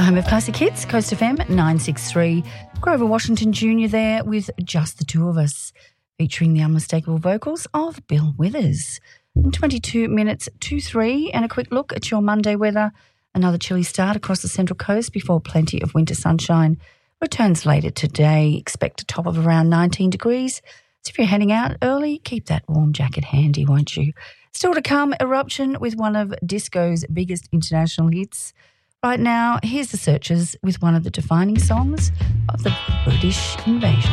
home of classic hits, Coast FM 963. Grover Washington Jr. there with Just the Two of Us, featuring the unmistakable vocals of Bill Withers. In 22 minutes to 3, and a quick look at your Monday weather. Another chilly start across the Central Coast before plenty of winter sunshine returns later today. Expect a top of around 19 degrees. So if you're heading out early, keep that warm jacket handy, won't you? Still to come, Eruption with one of disco's biggest international hits. Right now, here's the Searchers with one of the defining songs of the British invasion.